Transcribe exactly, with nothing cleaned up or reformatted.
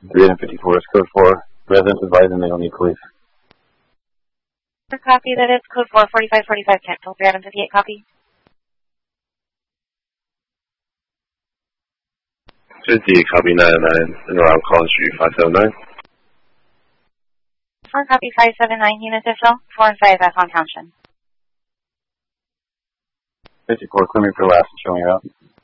three fifty-four is code four. Residents advising they don't need police. Copy, that is code four, forty-five forty-five, cancel. three fifty-eight, copy. fifty, copy nine nine, and around Collins Street, five seven nine. four, copy five seven nine, unit official, four and five, F on Townshend. fifty-four, clear me for last and show me your out.